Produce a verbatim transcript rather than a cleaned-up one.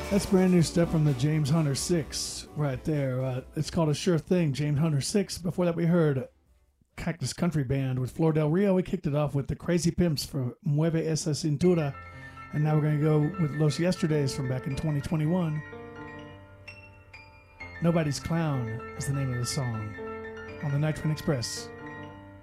That's brand new stuff from the James Hunter Six right there. Uh, it's called A Sure Thing, James Hunter Six. Before that, we heard Cactus Country Band with Flor Del Rio. We kicked it off with the Crazy Pimps for Mueve Esa Cintura. And now we're going to go with Los Yesterdays from back in twenty twenty-one. Nobody's Clown is the name of the song on the Night Train Express.